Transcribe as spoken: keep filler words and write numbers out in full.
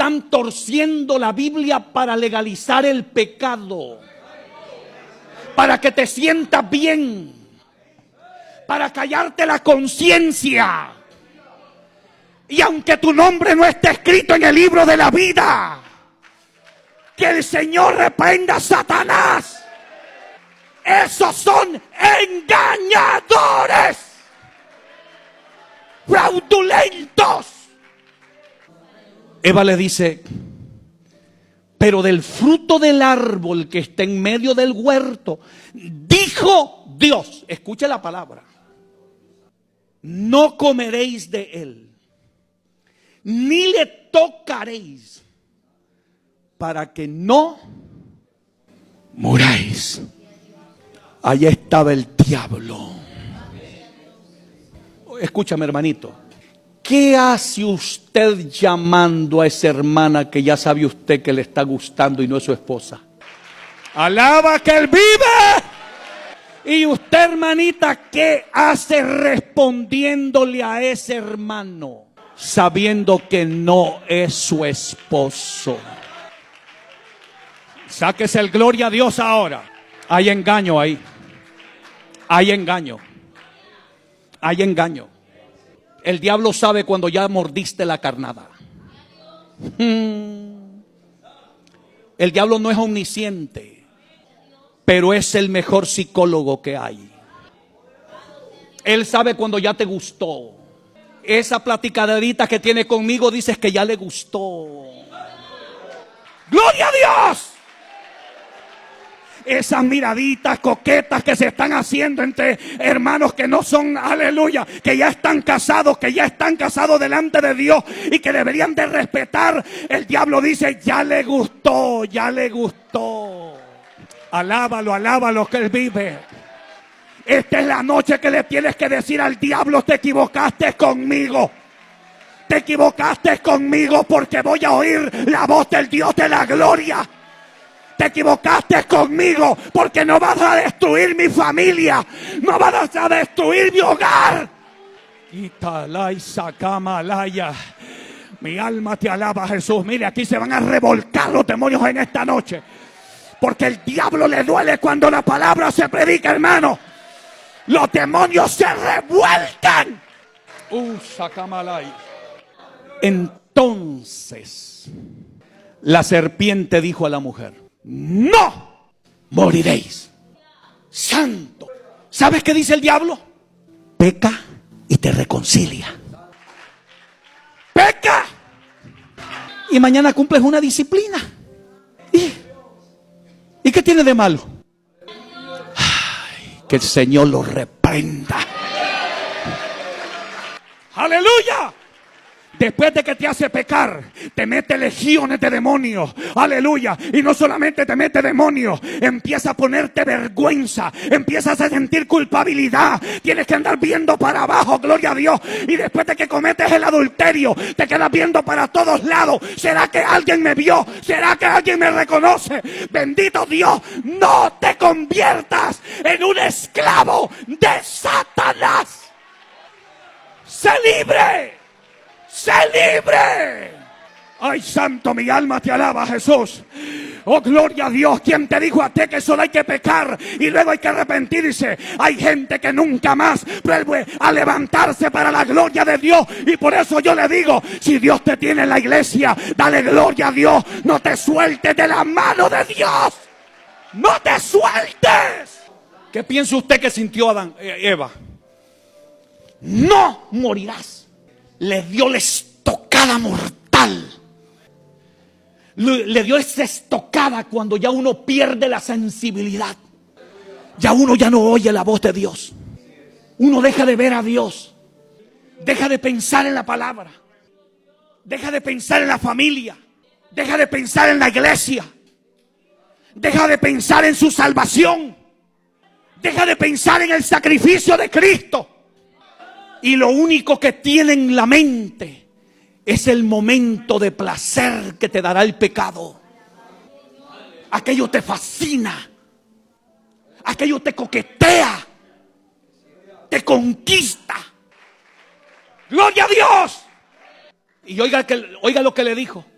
están torciendo la Biblia para legalizar el pecado, para que te sientas bien, para callarte la conciencia. Y aunque tu nombre no esté escrito en el libro de la vida, que el Señor reprenda a Satanás. Esos son engañadores, fraudulentos. Eva le dice: pero del fruto del árbol que está en medio del huerto, dijo Dios, escuche la palabra, no comeréis de él, ni le tocaréis, para que no muráis. Allí estaba el diablo. Escúchame, hermanito. ¿Qué hace usted llamando a esa hermana que ya sabe usted que le está gustando y no es su esposa? Alaba que él vive. Y usted, hermanita, ¿qué hace respondiéndole a ese hermano sabiendo que no es su esposo? Sáquese el gloria a Dios ahora. Hay engaño ahí. Hay engaño. Hay engaño. El diablo sabe cuando ya mordiste la carnada. Hmm. El diablo no es omnisciente, pero es el mejor psicólogo que hay. Él sabe cuando ya te gustó. Esa platicaderita que tiene conmigo dices que ya le gustó. ¡Gloria a Dios! Esas miraditas coquetas que se están haciendo entre hermanos que no son, aleluya, que ya están casados, que ya están casados delante de Dios y que deberían de respetar. El diablo dice: ya le gustó, ya le gustó. Alábalo, alábalo que él vive. Esta es la noche que le tienes que decir al diablo: te equivocaste conmigo. Te equivocaste conmigo porque voy a oír la voz del Dios de la gloria. Te equivocaste conmigo porque no vas a destruir mi familia. No vas a destruir mi hogar. Italay sakamalaya. Mi alma te alaba, Jesús. Mire, aquí se van a revolcar los demonios en esta noche. Porque el diablo le duele cuando la palabra se predica, hermano. Los demonios se revuelcan. Uh, sakamalaya. Entonces la serpiente dijo a la mujer: no moriréis. Santo. ¿Sabes qué dice el diablo? Peca y te reconcilia. Peca y mañana cumples una disciplina. ¿Y, ¿y qué tiene de malo? Ay, que el Señor lo reprenda. ¡Aleluya! Después de que te hace pecar, te mete legiones de demonios. Aleluya. Y no solamente te mete demonios, empieza a ponerte vergüenza, empiezas a sentir culpabilidad. Tienes que andar viendo para abajo, gloria a Dios. Y después de que cometes el adulterio, te quedas viendo para todos lados. ¿Será que alguien me vio? ¿Será que alguien me reconoce? Bendito Dios, no te conviertas en un esclavo de Satanás. ¡Sé libre! ¡Sé libre! ¡Ay, santo, mi alma te alaba, Jesús! ¡Oh, gloria a Dios! ¿Quién te dijo a ti que solo hay que pecar y luego hay que arrepentirse? Hay gente que nunca más vuelve a levantarse para la gloria de Dios. Y por eso yo le digo, si Dios te tiene en la iglesia, dale gloria a Dios. No te sueltes de la mano de Dios. ¡No te sueltes! ¿Qué piensa usted que sintió Adán, Eva? No morirás. Le dio la estocada mortal. Le, le dio esa estocada cuando ya uno pierde la sensibilidad. Ya uno ya no oye la voz de Dios. Uno deja de ver a Dios. Deja de pensar en la palabra. Deja de pensar en la familia. Deja de pensar en la iglesia. Deja de pensar en su salvación. Deja de pensar en el sacrificio de Cristo. Y lo único que tiene en la mente es el momento de placer que te dará el pecado. Aquello te fascina. Aquello te coquetea. Te conquista. ¡Gloria a Dios! Y oiga, que, oiga lo que le dijo.